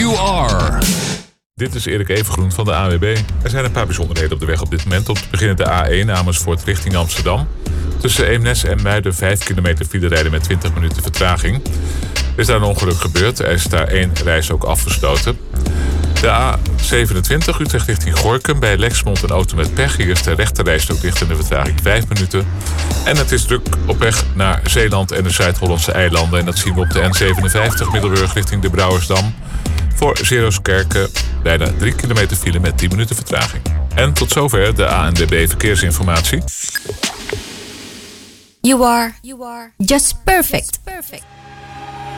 You Are. Dit is Erik Evengroen van de ANWB. Er zijn een paar bijzonderheden op de weg op dit moment. Om te beginnen de A1 Amersfoort richting Amsterdam. Tussen Eemnes en Muiden 5 kilometer file rijden met 20 minuten vertraging. Er is daar een ongeluk gebeurd. Er is daar 1 reis ook afgesloten. De A27 Utrecht richting Gorinchem. Bij Lexmond een auto met pech. Hier is de rechterrijstrook dicht in de vertraging 5 minuten. En het is druk op weg naar Zeeland en de Zuid-Hollandse eilanden. En dat zien we op de N57 Middelburg richting de Brouwersdam. Voor Zeerooskerken bijna 3 kilometer file met 10 minuten vertraging. En tot zover de ANWB Verkeersinformatie. You are just perfect.